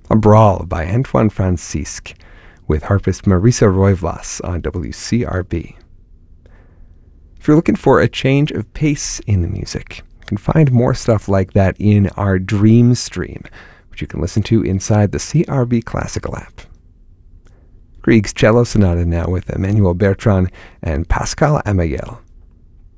A Brawl by Antoine Francisque, with harpist Marisa Roivas on WCRB. If you're looking for a change of pace in the music, you can find more stuff like that in our Dream Stream, which you can listen to inside the CRB Classical app. Grieg's Cello Sonata now with Emmanuel Bertrand and Pascal Amayel.